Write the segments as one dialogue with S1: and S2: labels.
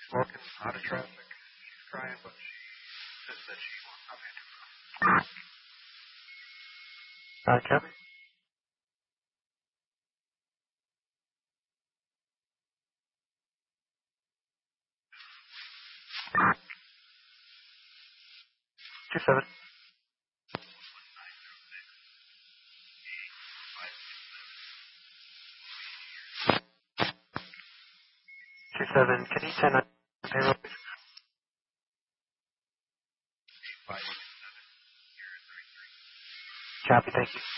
S1: walking out of traffic. She's crying, but she says that she won't come in. Kevin? 27. 27. Can you send a payroll? Copy, thank you.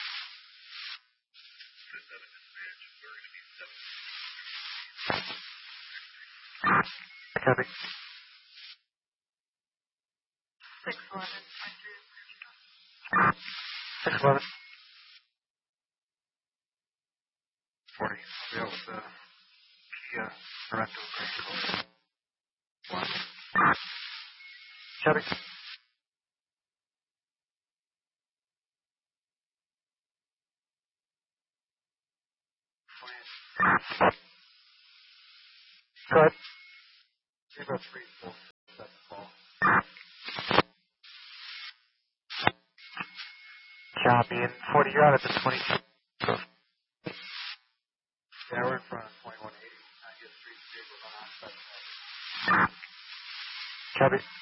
S1: Copy. 611. 40. Yeah, with the Kia Sorento. Copy. Go ahead. 0347 call. Copy. And 40, you're out at the 22. So, yeah, we're in front of 2180. I get 3 vehicles on outside. Copy.